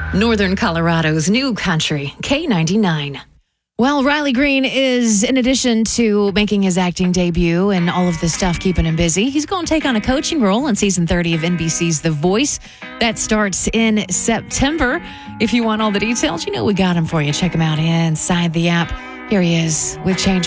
Northern Colorado's new country, K99. Well, Riley Green is, in addition to making his acting debut and all of this stuff keeping him busy, he's going to take on a coaching role in season 30 of NBC's The Voice. That starts in September. If you want all the details, we got him for you. Check him out inside the app. Here he is with Change